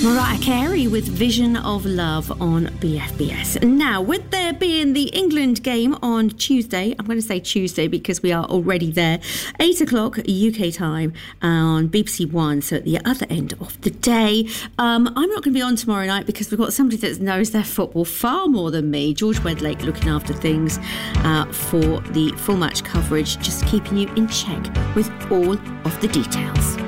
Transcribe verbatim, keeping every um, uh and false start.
Mariah Carey with Vision of Love on B F B S. Now, with there being the England game on Tuesday, I'm going to say Tuesday because we are already there, eight o'clock U K time on B B C One, so at the other end of the day. Um, I'm not going to be on tomorrow night because we've got somebody that knows their football far more than me, George Wedlake, looking after things uh, for the full match coverage, just keeping you in check with all of the details.